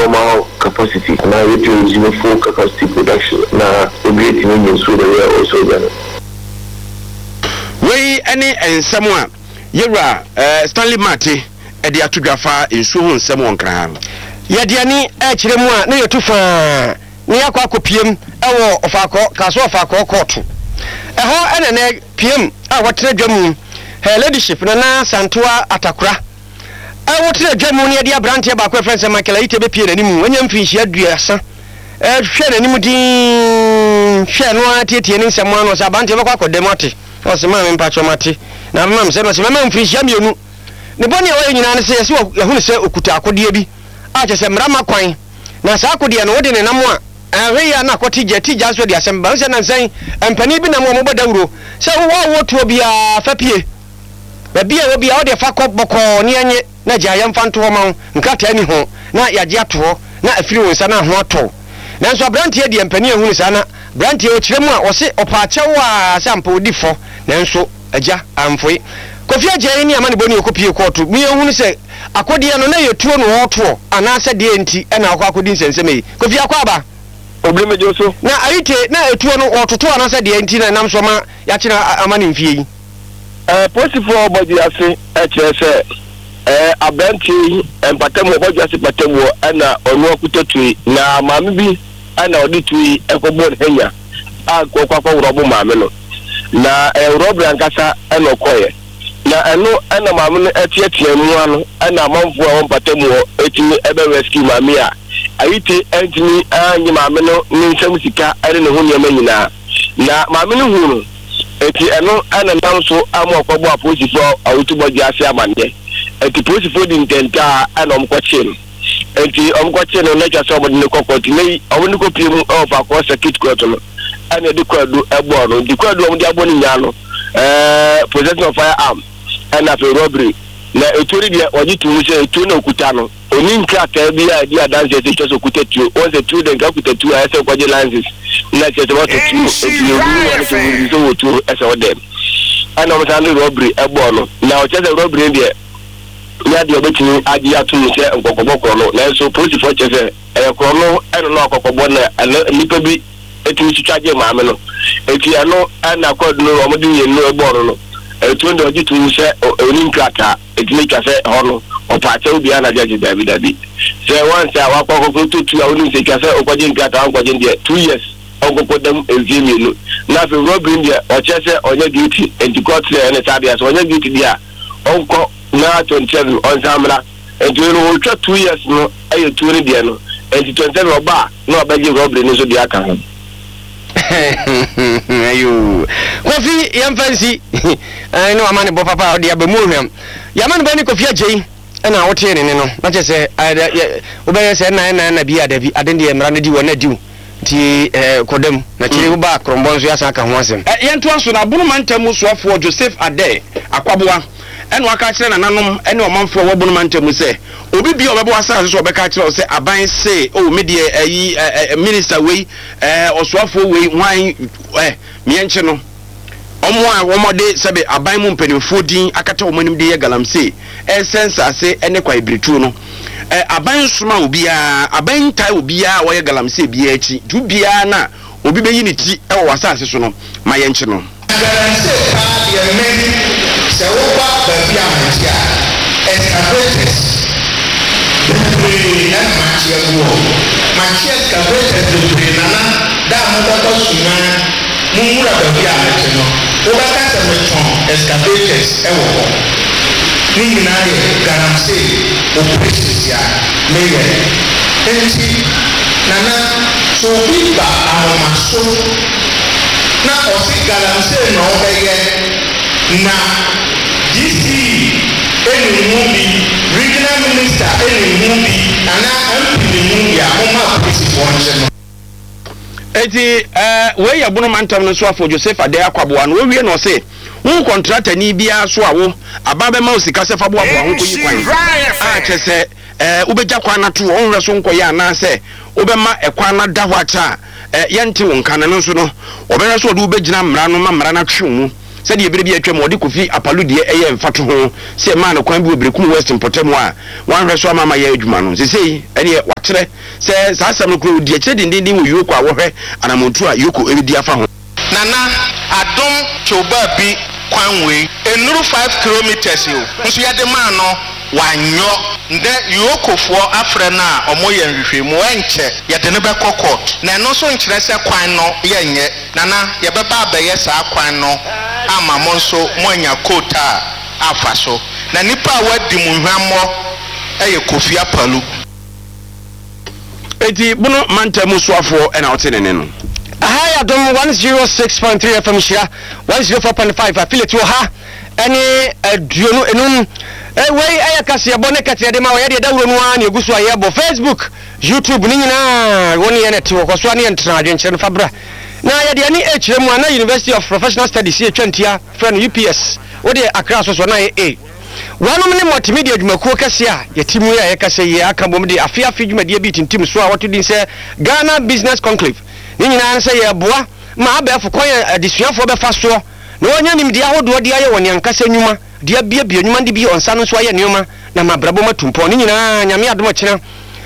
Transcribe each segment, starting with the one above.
normal capacity. Now we do full capacity production. Now we get in so that we are also done. We any someone yera Stanley Mate e de atografa ensuo ho nsem won kran. Ye de ani e kire mu a na yetu fa ni akwa akopiem ewo ofako kaso ofako court. Eho ene ne piem a wotre dwam her leadership na Santoa Atakura. Wotre dwam ne de abrante ba kwa friend Michael Ite be pie nanimu onye mfinhia aduasa. Hwe nanimu din hwe no atietie ni nsem ano sa abante be kwa kodemote. Osema me mpacho mate. Na mama mse no se mama mfinhia mienu. Ne boni awa nyina ne se yesi yahunu se okuta akode bi. A che se mrama kwan. Na sa akode no wode ne namo a ahwe ya na kotije tija so de asem ba se na nsan empani bi na mo boda wuro. Se wo to bia fa pie. Ba bia wo bia wo de fa kop boko ne anye na gya yam fanto ho ma nkata ni ho na yagye ato na afiri wo nsa na ho ato. Nanso abrantie de empani ehunu sa na brantie o kiremu a wo se opaache wa sampa odifo nanso agya amfoi Kofi Ajayi ni amani boni okopie kotu mi ehunu se akodi no na yetuo no hoto anase de enti na akodi nsenseme Kofi akwaba Probleme joso na ayite na etuo no hoto anase de enti na nam soma ya kira amani mfie yi posifo body ase echese abranti empatemo body ase patemo na onu akutetui na maame bi na oditui ekobon henya akokwa wrobo maame no na Robert Ankasa eno koye na eno ana maame no etiatia mu ano ana amanfo a wompatemu etimi ebe rescue maame a ayite entimi anyi maame no ni nsam sika ene ne ho nyama nyina na maame no hu no eti eno ana namso amo kwabo aposifo awutubo di ase amande eti posifo di ntenta ana omkwache no eti omkwache no na twase obodi ne kokoti nei obodi ko pie mu of across circuit court no ana de kwadu ebo no di kwadu omdi aboni nya no possession of firearm ana fe robbery na etori dia ojitu mu se etu na okuta no oni nkrata bia dia dance se twase okuta tu o se tu de nka okuta tu a se kwaje lenses na se what to tu etu so wotu ese odem ana mo sande robbery ebo no na o chese robbery dia ya di obetini agi atu mu se nkokoboko no na so police for chese ekro no eno no akokobọ na nipa bi etu twaje maame no eti ano ana kwadu no omodi yenu ebo no etu ndo ojitu mu se oni nkrata etini twase ho no opaache obi ana jaji David se once a wakoko tutu a oni se twase okwaje nkrata ankwaje ndie 2 years ogokodam eziemienu na fe robin dia o chese onye duty and court na sabia so onye duty dia onko na 27 on samra and you know 2 years no ayo 2 dia no and 27 oba no abaje robin no so dia kan ayo Kofi yamfansi no amane bo papa odi abamuhwam yamane bani Kofi Ajayi na wote ne no na chese obeye se na bia da bi adende emra no di wona diu ti kodem na chiri wo ba krombonzo ya saka ho asem Yento aso na bunu mantamu soafo Joseph Ade akwaboa eno aka kire na nanom ene omanfo wo bunu mantamu se obi bia obebo asase so obeka kire se aban se o medie ayi minister we osoafo we hwan mienche no omo a womode sebe aban mu mpanimfo din akata omanim de ye galamse sense ase ene kwa ibretu no aban soma obia aban tai obia wo ye galamse bia achi tu bia na obi beyi ni ti e wo asase so no ma ye nche no galamse pa ye men se wo ba bia mantia excavators de na mantia wo mantia excavators de na da mo ba suma mumura bia mantia no wo ba ka se meton excavators e wo ni na ye galamse operations ya mewe enti nana so biba amaso na osi galamse no beye na DC eni mubi regional minister eni mubi ana MP mubi a homa police wonche no eti we ya bunu mantam no so afọ Joseph Ade akwaboa no we no se won contractor ni bia so awo ababe ma osika se fabo abo ho koyi kwan a chese ubegya kwan na to onhwe so nkoye ana se ubema ekwan na da ho acha yente won kan no so no obere so do ubegyina mra no ma mra na twe mu said you be a tram or Kofi Apaludi a fatu ho say man kwan bi obrekum Western Potem a wan hwe so mama ya adwuma no say ene wakyere say asam kro di akye dindin wo yoko a wo hwe anamontu a yoko edi afa ho nana adom choba bi kwan we enuru 5 kilometers yo nso ya de man no wanyo nde yokofo afre na omoye nhwehwe mu enche ya de ne be court na no so nkyere se kwan no yenye nana ye beba abaye sa kwan no ama mo nso moanya kota afa so na nipa wadi mu hwammo eye Kofi Apalu eti bunu mantamu soafo ena otenene no Hi, Adom 106.3 FM Shira 104.5 affiliate ha any duno enum wey ayakasi abone kati ade ma we de dawro no an egusu ayebo Facebook YouTube ni nyina woni ye neti wo so an ye ntra adwenche no fabra na ye de ani echiremu ana University of Professional Studies ye twantia friend UPS wo de Accra so na ye wanum ne multimedia adwumakuo kase a yetimu ya ye kase ye aka bom de afia dwumade bi tintim so a wotodin se Ghana Business Conclave ni nyina nse ye boa ma abefo kwan adisuafo be fa so na wonya nimdi ahodo de aye woni ankasa nyuma dia bia nyuma de bi onsa no so aye nyuma na mabrabo matumpo ni nyina nyame adom kina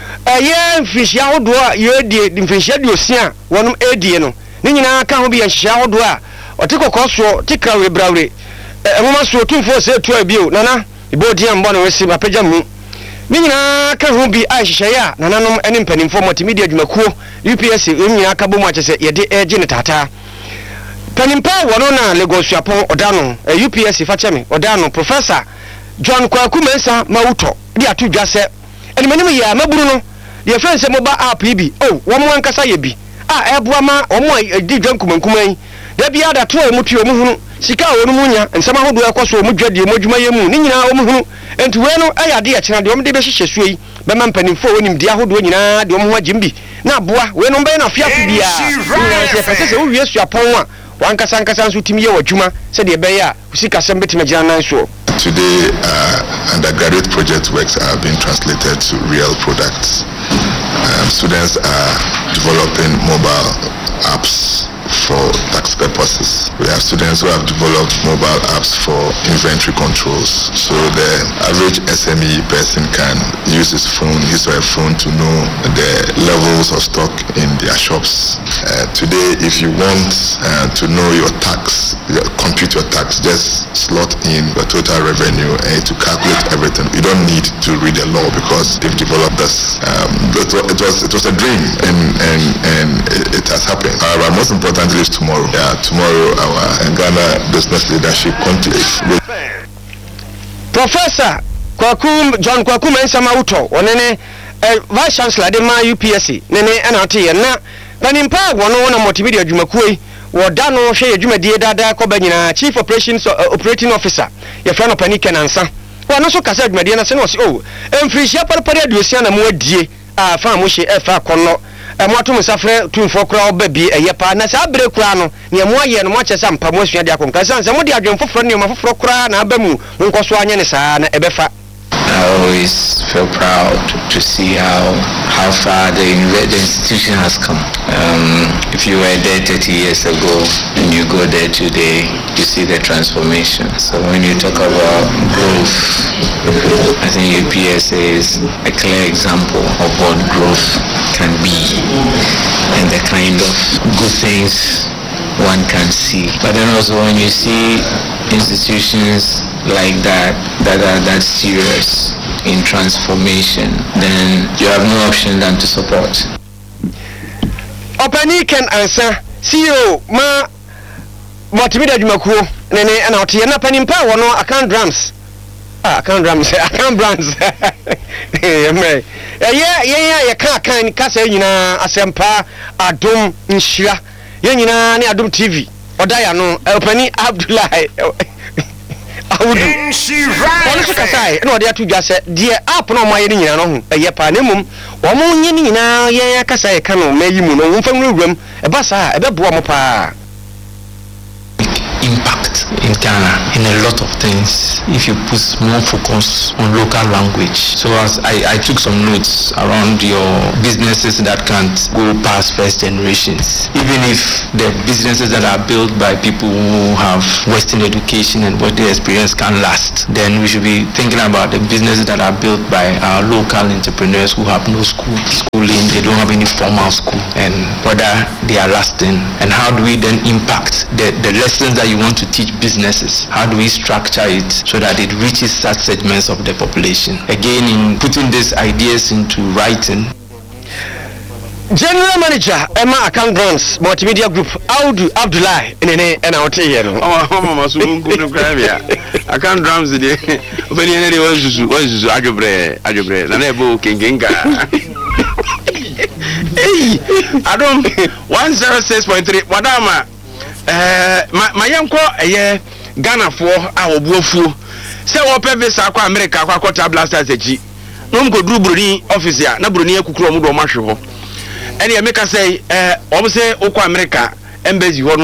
ye mfihia ahodo a ye de mfihia de osia wonum edie no ni nyina ka ho bi nhihia ahodo a otikokọ so tikra we brawre emoma so tumfo se tu abio nana ibodi ambo na wesi mapagya mu ni nyina ka ho bi a nhihia ya nananom ene mpanimfo multimedia adwumakuo UPS nyina ka bomu akese ye de eje ne tata panimpa wono na Lagos Yapon odano UPS fachemi odano Professor John Kwaku Mensa Mawuto di atudwa se enimanimu ya maburu no de friend se mobile app ibi wo mo ankasa ye bi eboa ma wo mo di dwankumankuman da bia da to mutu wo mu hunu sika wo mu nya nsama hodo ekoso wo dwadie modwuma ye mu ni nyina wo mu hunu enti we no ayade ya kina de wo de be hihye suyi be ma mpanimfo wonim dia hodo nyina de wo ho agimbi na boa we no be na fiafu bia se pese se wo wie suapon a wankasa nso timi ye wadwuma se de be ya usika sem betima gina nan so. Today undergraduate project works are being translated to real products. Students are developing mobile apps for tax purposes. We have students who have developed mobile apps for inventory controls. So the average SME person can use his or her phone to know the levels of stock in their shops. Today, if you want to know your tax, compute your tax, just slot in the total revenue and to calculate everything. You don't need to read the law because they've developed this. It was a dream and it has happened. However, most importantly is tomorrow. Tomorrow our Ghana Business Leadership Conclave. Professor John Kwaku Mensa Mawuto onene Vice Chancellor de ma UPSC nene anate ye na panimpa wono na multimedia adwumakuo woda no hwe adwumadie dada ko banyina Chief Operating Officer ye fra no panike nansa wono so kasa adwumadie na se no se emfirihia parpare aduosia na mo adie fa mo hye fa kono moato musafre tumfo kura obabi eyepa na sa bere kura no ne mo aye no mo kyesa mpa mo asua de akonka sanse mo de adwemfoforo ne mafoforo kura na abamu nkoso anye ne saa na ebefa. I always feel proud to see how far the institution has come. If you were there 30 years ago and you go there today, you see the transformation. So when you talk about growth, I think UPS is a clear example of what growth can be and the kind of good things one can see. But then also when you see institutions like that are that serious in transformation, then you have no option than to support. Opani can answer CEO ma multimedia adwumakuo nene ana ote na panimpa wono account drums account brands ye kan kasa nyina asempa adom nhira ye nyina ne adom TV odaya no Opani Abdullahi awudu ono so kasai na ode atudwa se de app no moaye ni nyina no ho eye pa na mum wo mo nye ni nyina ye kasai ka no mayi mu no wo mfa nwuram e ba sa e be bo mo pa impact impact in Ghana in a lot of things if you put more focus on local language. So as I took some notes around your businesses that can't go past first generations. Even if the businesses that are built by people who have Western education and working experience can last, then we should be thinking about the businesses that are built by our local entrepreneurs who have no schooling, they don't have any formal school, and whether they are lasting, and how do we then impact the lessons that you want to teach businesses? How do we structure it so that it reaches such segments of the population? Again, in putting these ideas into writing. General Manager Emma Account Grants Multimedia Group Audu Abdullah Nene and out here. Mama soon go to Crimea. Account drums the when any was Ajobre, Nanebo Kinga. Hey, I don't 106.3 Wadama. My uncle a year Ghana for our Bufu. Say what purpose Aqua America, Aqua Blasters a G. No go do Bruni officer, no Bruni Kukro Masho. And you make us say, obviously, Oko America, embassy one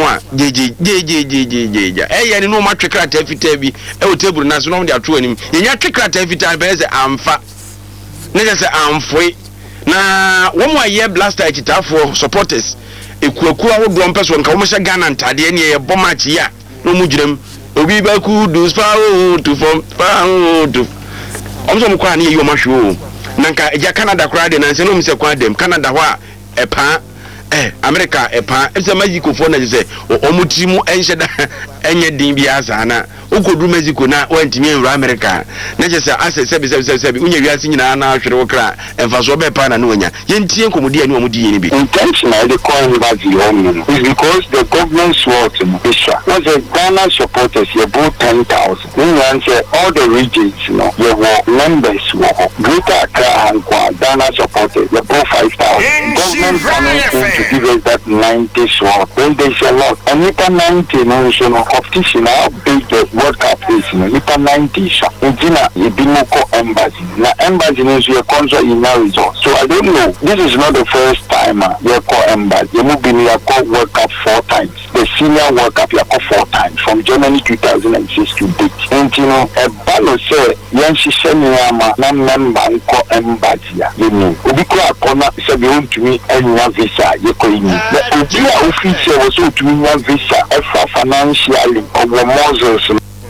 JJ. Eh, no matter crat every day, a table national, they are true him. In your crat every time, there's am fat. Never say am free. Now, 1 more year blaster for supporters. A Kukua would one person, commercial gun and Tadi, and a bomber here. No mujrim. Obi Baku do spout to form pound to. Also, Kwani, you must show. Nanka, Canada crowd and I say, no, Mr. Quadem, Canada. Epa America epa ese magico phone na say omutimu enheda enye din bia sana ukodu magico na wantimi enwura America na je say ase sebi unya wiase nyina na ahwere wo kra emfaso be pa na no nya yentie nkomodi ani omudi yeni bi intentionally the coin back the home is because the government swore to Bishop was a Ghana supporters you bought 10,000 when say all the regions you know you were members Greater Accra and Ghana supporters you bought 5,000 government coming to give us that 90 sword. Then there's a lot. And Nipa 90, you know, competition, how big the World Cup is, you know, Nipa 90, Ujina, Ibimoko Embassy. Now, Embassy is your concert in our resort. So I don't know. This is not the first time you call Embassy. You move in your call World Cup 4 times. The senior World Cup you call 4 times from Germany 2006 to date. And you know, a balance say, Yanshi Shenyama, non member, call Embassy. You know, Ubiko Akona said you want to me and one visa. The idea official was to win visa financially or Moses.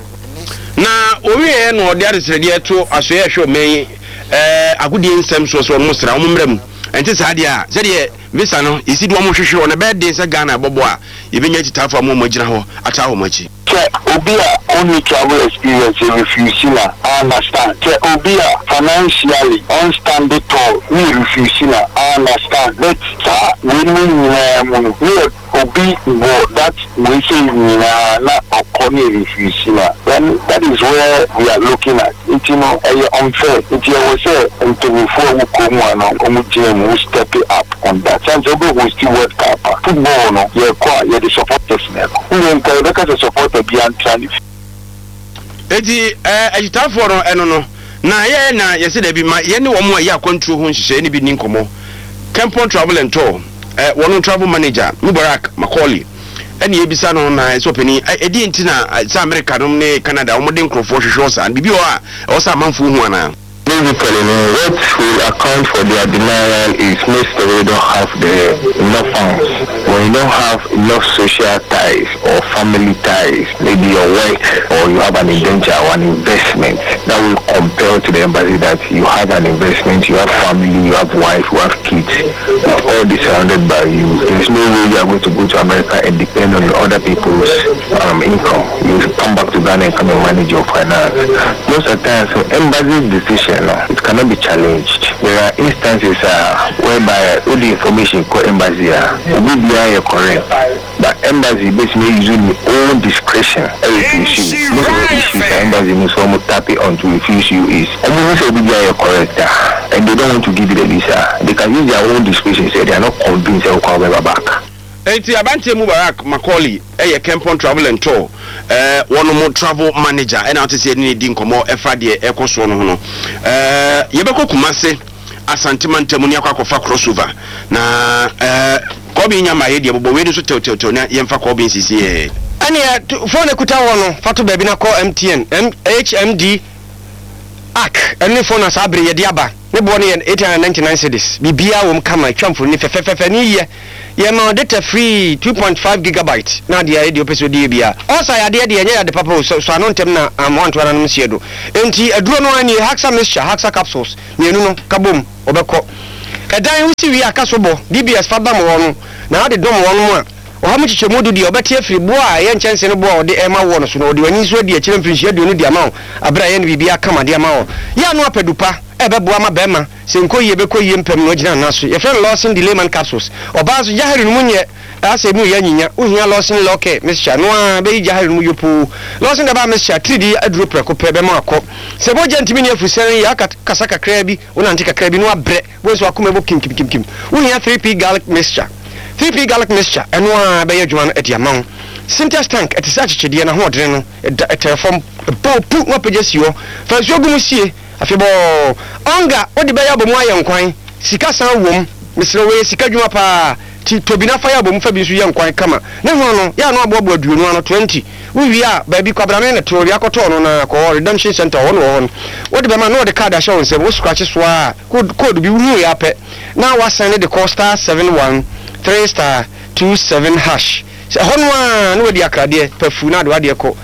Now, we no the other said to assure show me a good insem so almost around and this idea said visa no is it one show on a bad day Ghana Boboa even yet to have a moment at how much. Obia only travel experience in refusing I understand. Obia financially on stand it all we refusing I understand. Let's start winning Obi that we say not a refusing. Then that is where we are looking at. It you know unfair. It you was say until before we come on we step it up on that. Since we still World Cup football no you're the supporters now. We don't support beyond trying. Eti agitafo no eno no na ye na yesi da bi ma ye ne wo mo ya control ho nhye ne bi ni nkomo Kempon Travel and Tour one travel manager Mubarak Macaulay ene ye bisa no na so pani edi ntina sa America no ne Canada wo de nkrofo hwehwe osa bibi o a o sa manfo hu ana. Basically, what will account for their denial is most of them don't have enough funds. When you don't have enough social ties or family ties, maybe your wife or you have an indenture or an investment, that will compel to the embassy that you have an investment, you have family, you have wife, you have kids, all this surrounded by you. There is no way you are going to go to America and depend on other people's income. You come back to Ghana and come and manage your finance. Most of the time, so embassy decision. It cannot be challenged. There are instances whereby all the information called embassy will be correct, but embassy basically using their own discretion. Most of the issues that embassy must almost tap it on to refuse you is almost will be correct, and they don't want to give you the visa. They can use their own discretion. Say they are not convinced they will come back. Eti abante Mubarak Macaulay Kempon Travel and Tour one more travel manager and out to say ni di nkomo efa de ekoso no no yebeko Kumase Asante Mantamuni akwafa crossover na kobi nyama ye de bobo we so tew na yemfa kobi nsisi Ani phone ekuta wo no fato ba bi na call MTN HMD AK ene phone asabre ye de aba ne bo ne 899 cedis bibia wo kama twamfo ni fefefe ni ye ma data free 2.5 gigabyte na de ya de opeso de bia osa ya de nya de papa so ano ntem na amount wana no siedo enti aduro no ani Haxa mixture Haxa capsules mienu no kabom obekọ edan wusi wi akasobo DBS fadam wo no na ade dom wo no a ohamu chiche modu di obeti afiri bo a ye nchense no bo ode ema wo no so no ode wani so de akire mfinhia de no di ama abra ye no bibia kama de ama wo ya no apedupa ebeboa ma bema se nkoyi bekoyi mpem no gina naso ye friend Lawson Delayman capsules obazo jahari no munye ase mu ya nyinya ohia Lawson loke mixture no a be jahari no yopu Lawson da ba mixture 3D aduro preko pe be ma akọ se bo gentimi ne afusen ya kasa kakra bi wona ntika kakra bi no abre bo so akoma bo kim ohia 3P garlic mixture 3P garlic mixture eno a be yadwuma no ediamon Syntax tank etisa chichede na ho odre no terform bo pu no pejesiwo fa zogu sie afebo onga odi be ya bomu ayenkwan sika san wom misre we sika dwuma pa ti tobina fa ya bomu fa bi so yenkwan kama ne ho no ya no abobo aduonu ano 20 wi a ba bi kwabra me na tori akoto no na ko redemption center ho no odi be ma no de card a show nse wo scratch so a code bi wu ya pe na wa send the costa 71 3*27# se honwa no di akrade pafu na de ko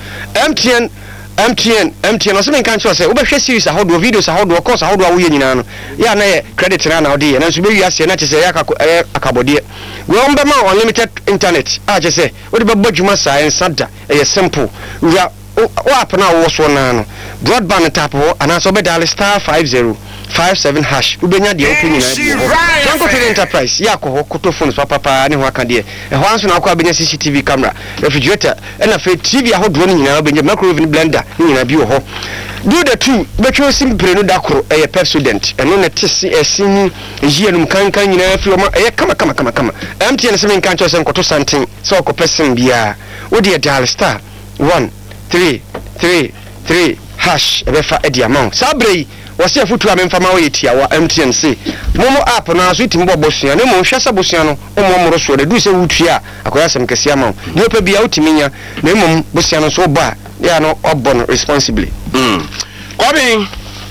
MTN no se men kan cho se wo be hwe series ahodo videos ahodo course ahodo awo ye nyina no ya na ye credit na ode ye na so be wi ase na chese ya akabode we on be ma unlimited internet a chese wo de be badwuma science ada e simple wa app na wo so na no broadband tap ho ana so be dial *5057# ubenya de open nyina Tanko Film Enterprise ya ko koto phone so papa ne ho aka de e ho anso na akwa benya CCTV camera refrigerator na fe TV ahodo no nyina benya microwave blender nyina bi ho do the two betwe simple no dakoro e pep student eno na tisi esin eji enum kankan nyina fi o ma e kama MTN se men kan cho se nkoto santen so ko person bia wo de dial *133# e be fa e di amount sabrei wase afutu amemfama wo yetia wa MTN se momo app na so timbo bosua ne mo hwasa bosua no o mo so de du se wutua akoya sem kese ama ne opa bia utiminya na mom bosua no so ba ya no obon responsibly Kwabin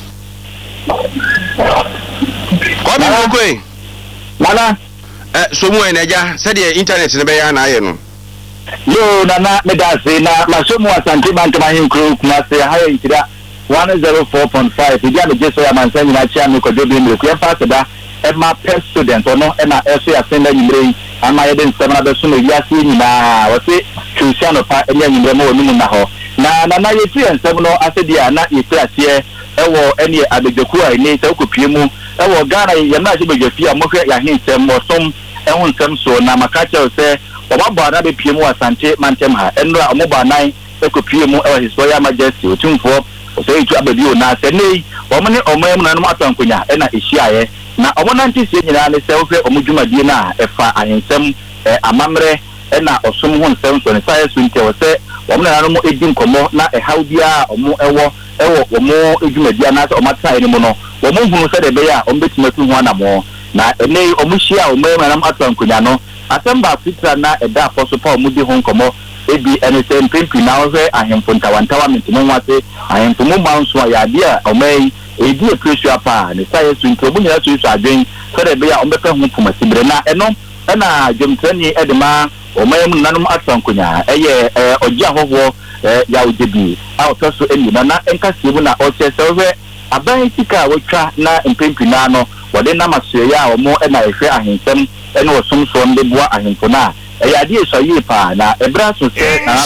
kokoi Nana so mu enaja se de internet ne be ya na aye no yo nana medase na masomu asante bantama hinkro kuma se haya intira 104.5 idia me jeso ya mansanyi na chia me kodo bi me ku fa seda e ma pet student ono e na eso ya senda nyimre ama ye den semana be so no wiase nyina wo se Cristiano pa enya nyimre mo wonu na ho na ye tu ensem no asedia na ye tiasie e wo ene abegeku a ni se okopie mu e wo Ghana ye na je begefi a mo hwe ya hinsem mo som e ho nsem so na makacha se obaba na be pie mu asante mantem ha enra omoba nan ekopie mu e His Royal Majesty otumfo so itu abadi na se nei omne omam na no atankonya e na ehia na omonanti se nyina ne se ohwe omudwumadie na efa ahensem amamre e na osom ho nsem so ne sai so nte wo se omne na no edi nkomo na ehawbia omo ewo omo edwumadie na se omata ene mu no omo hunu se de be ya ombetimatu ho anamo na enei omuhia omam na no atankonya no asemba fitra na eda afoso pa omudi ho nkomo ebi ene se mpimpi na oze ahemfo ntawantawa mentimo nwase ahemfo mu manso ya dia omai edi e pressure pa ne sai so nti obunya so iso adwen so de be ya ombepe ho puma sibre na eno na jemtrani edema omai mu nanom asankonya eye ogia hoho ya ojebi a otoso eni na enkase mu na oche se aban sika wotwa na mpimpi na no wode na masoya ya omo na ehwe ahensem ene osomso nde boa ahemfo na ya die so yi pa na ebra so se na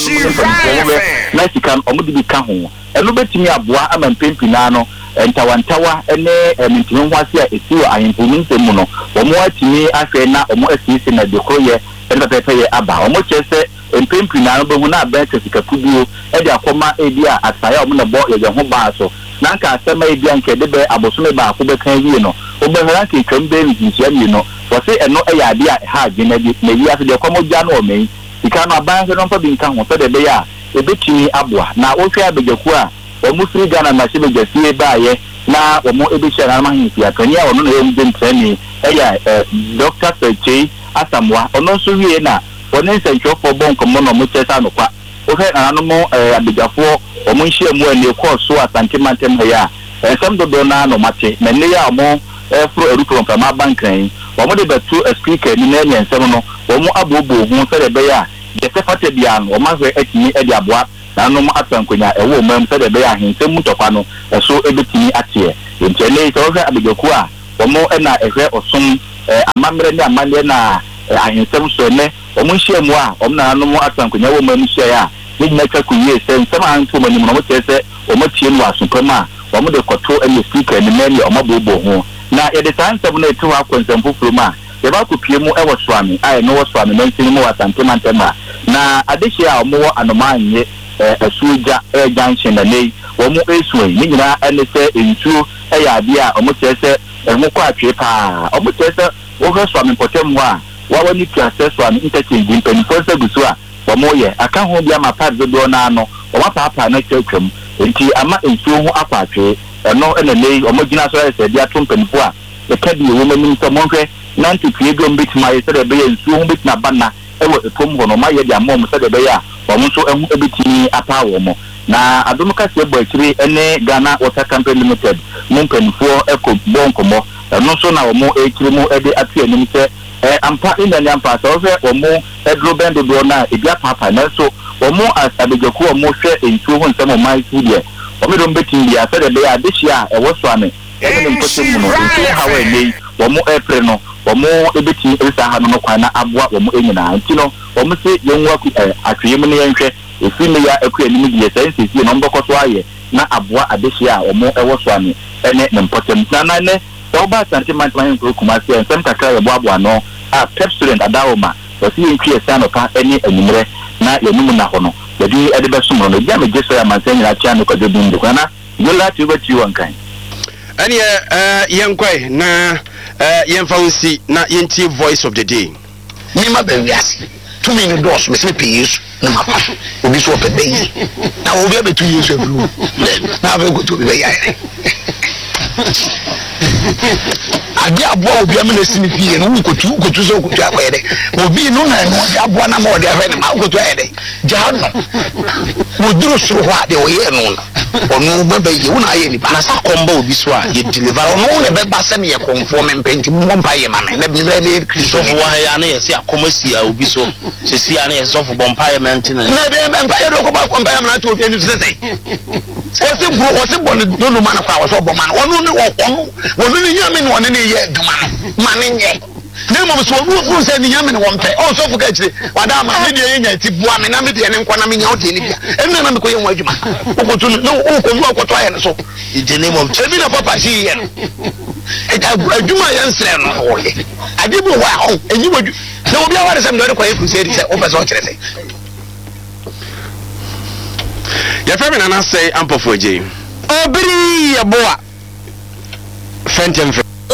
no na sika omudi bi ka ho eno betimi aboa ama mpempi na no ntawantawa ene mentimo hwase a esiwo ahemfo nsem mu no omo atimi ahwe na omo asisi na dekoye ene pepe aba omo chese mpempi na no behu na abeka sika kubuo e de akoma edi a asaya omo na bo ye ho ba so na nka asema edi anke de be abosome ba ko be kan wie no obehara ke twambe nsia ni no wose eno ya dia ha gina di na yi ase de kwamogya no omei sika no aban se no mpa bi nka ho so de be ya ebetimi aboa na ohwe abegaku a omu free Ghana na se begafie baaye na omu ebehia na mahinsi akani a ono na yem dem trani ya Dr. Sechi Asamwa ono so wie na one nsentwofo bonko mo no mo chesa no kwa okay na no abijafo omo nhia mu ene ko so asante mantem ya sem do na no mate na ne ya omo fro erukron from abankan omo de betu speaker ni na ensem no omo abobo hu se de be ya de sefate bia no omo hwe atini e de aboa na no atankonya ewo mam se de be ya hensem mutokwa no so ebetini atie ntele so hwe abijaku a omo na ehwe osom amamre ni amande na ahensem so ne omo nhia mu a omo na no atankonya wo mam hia ya ni neka kuye se nsem anto mani mo tese omo tie no asopama omo de koto e speaker ni meri omo bobo ho na ye de tansem na etu akonsem fufuruma ye ba ko pie mu e wo swami ai no wo swami no ntini mu wasante mantema na adeshi a omo anomanye asuja junction na nei wo mu esu ni nyina ene se entu e ya bia omo tese mo kwa atwe pa omo tese wo ho swami potem wa wani piase swami interchange mpeni force gusu a omo ye aka ho bia ma pa do na no omo papa na twetwam enti ama entu ho akwatwe eno ene nei omo gina so ese dia to mpenifo a e kadi wo mani to monhwe nanti piego mbit ma yese de be entu ho bit na bana ewo etom ho no ma ye dia mom se de be ya omo so ehu ebitini apa wo mo na adomuka se bo akiri ene Ghana Water Company Limited mpenifo eko bonkomo eno so na omo ekiri mu ede atu anim se ampa ina ni ampa so se omo edro bendo do na ebia papa na so omo asabejaku omo hwe entu ho nsem mai su de omo do mbeti bia se de be ya dehia ewo so ame ene mpotem no entu hawe nei omo epre no omo ebeti esa ha no kwa na aboa omo enyina nti no omo se yenwa ku atweyem ne yenhwe efi ne ya akua nim die sense si no mbokoso aye na aboa adehia omo ewo so ame ene mpotem na ne oba sentiment man ko kuma se ensem kakra ye boabo no a pep student adawoma so si entwie sano pa eni enumre na yenum na hono yedi edebe sumo no dia me geso ya mansen ya tia no kwado bindu kana yola ti beti wankan ani yenkoi na yemfa unsi na yenti voice of the day ni ma be wiase tumi ni dos me se pe yesu na ma pa obi so pe be na obi abetu yesu afuru na be go to be ya adi aboa obi amena sini fie no kotu so kotu akwede obi no na no adi aboa na ma odi ahwe na ma kotu ayede jahano woduro so ho ade oye no onu bebe ye wona aye ni na sa komba obi so a ye deliver onu ne be ba se me ye conform mpenti mo mpa ye ma na bi be Christopher wa ya na ye se akomasi a obi so se si ya na ye so fo bompa ye menti na be mpa ye do ko ba kompa ye ma na to obi ni se what's born no man of our so man onu ni nyame no ne ye duma man nye na mo so wo se ni nyame no wonpe o so fuka chire wada ma me de nya ti bua me na me de ne nkwa na me nya o de ni bia enne na me ko ye nwa adwuma o ko tu no o ko yu akoto aye no so in the name of chebi na papa shi ye no adwuma ye nsre no ho ye ade bu wa ho enyi wadu na obi aware se me do ko ye crusade se o pese o kire se ya femi na say ampofo je obiri ya boa fentem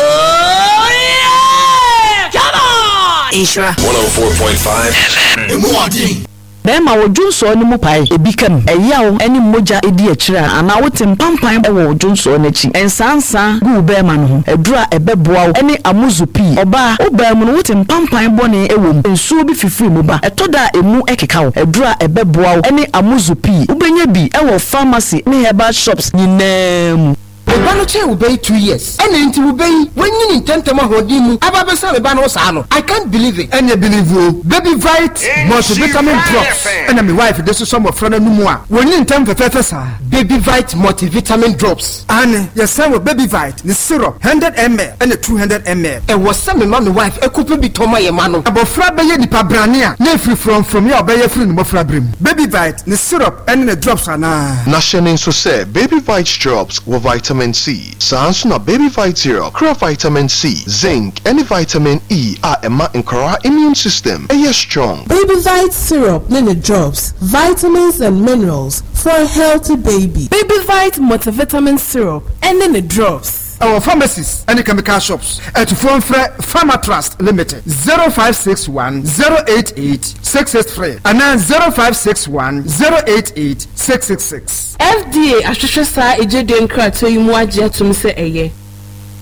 Ishra 104.5 FM. Bema wo junso ni mu pai ebikam eyawo eni moja edi akira ana wotem pampan wo junso n'achi ensansa gu bema no ho edura ebeboa wo eni amuzupi oba obam no wotem pampan bone ewom ensuo bi fifiri mu ba etoda emu ekeka wo edura ebeboa wo eni amuzupi ubenya bi ewo pharmacy ne herbal shops nyinam Bano che ubei 2 years. And enti ubei when you intend to mahodimu. Ababesa bano sano. I can't believe it. And you believe you. Baby Vite multivitamin drops. And my wife this is some of friend numwa. When you intend to fefesa. Baby Vite multivitamin drops. And yes sir with Baby Vite the syrup 100 ml and the 200 ml. And was some my wife a couple be toma yemano. Abo frabe ye di pabrania. Ne free from your baby free no frabrim. Baby Vite the syrup and the drops ana. National so say Baby Vite drops with vitamin C. Sansuna Baby Vite Zero, Cra vitamin C, zinc, and vitamin E are Emma and Cora immune system. A strong. Baby Vite syrup, Nene drops, vitamins and minerals for a healthy baby. Baby Vite multivitamin syrup and Nene drops. Our pharmacies and chemical shops at Phone Pharma Trust Limited 0561 088 683 and then 0561 088 666. FDA Ashusha Sa Eje Denkra to Yumwaji to Mse Eye.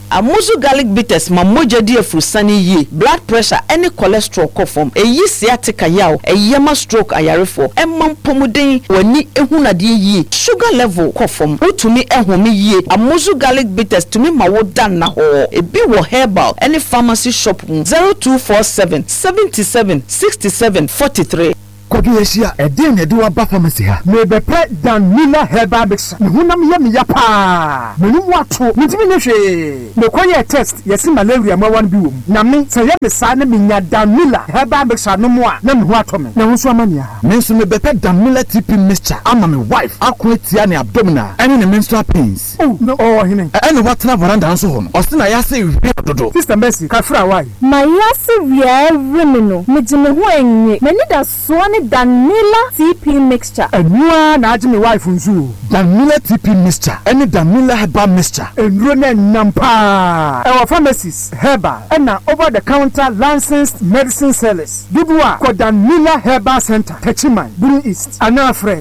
Amuzu garlic bitters ma moja di afurusani ye. Blood pressure any cholesterol kofom. Eyi sciatica yaw. Eyema stroke ayarefo. Emma pomuden wani ehunadie ye. Sugar level kofom. Utumi ehumi ye. Amuzu garlic bitters tumi mawodan na ho. Ebi wo herbal any pharmacy shop 0247 77 67 43. Kodiesia edin eduwa ba pharmacy ha me be pre Dan Miller herbal mixture me hunam ya me yapa me nu wato ntimi ne hwe me koye test yesi malaria ma wan bi wom na me se ye be sa na me nya Dan Miller herbal mixture no mo a na me ho ato me na ho so amania me nso me be pre Dan Miller TP mixture ama me wife akwetia ne abdominal ene ne menstrual pains no hine ene watna veranda nso ho no osina ya se wi dodo sister Mercy ka fra why my yasi wi every no me jime ho enye me ni da so Dan Miller TP mixture. Enua na aji me wife nzu. Dan Miller TP mixture. Any Dan Miller herbal mixture. Enro na nampa. Our pharmacies herbal and over the counter licensed medicine sellers. Dubua ko Dan Miller Herbal Center. Techiman, Blue East. Anafre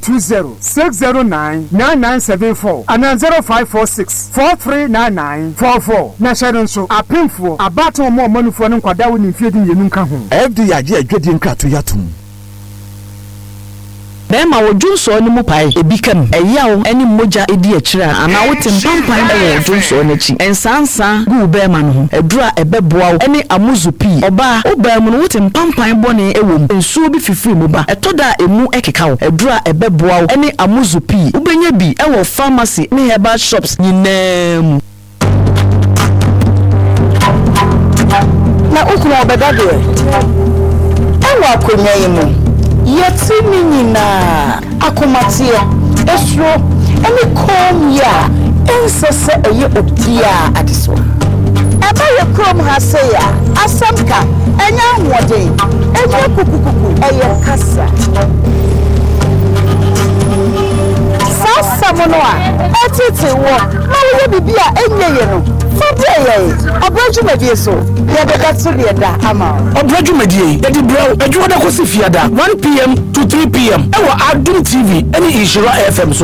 020-609-9974 and 0546-439944. Na sharon so apimfo abato mo manufo no kwada wo ni fiedi yenu nka ho. FD yaje adwedi nkrato yatum. Bema wo junso ni mu pai ebikam eyawo eni moja edi akira ana wote mpampan wo junso n'echi ensansa gu bema no ho edura ebeboa wo eni amuzu pi oba obam no wote mpampan bone ewom ensuo bi fifiri mu ba etoda emu ekeka wo edura ebeboa wo eni amuzu pi ubenya bi ewo pharmacy ne herbal shops nyinam na ukuna obedade ewa akonya yemu yeti minina akomatia esro emi kom ya ensese eye odia adiso eba ye krom ha se ya asamka enya nwode enya kukukuku eye kasa sasa mono a etiti wo mawo bibia enye ye no fode ye obrajumedie so ye beka to de da ama obrajumedie ye di bro adwo da ko se fiada 1 p.m. to 3 p.m. ewo Adum TV any Ishira FM so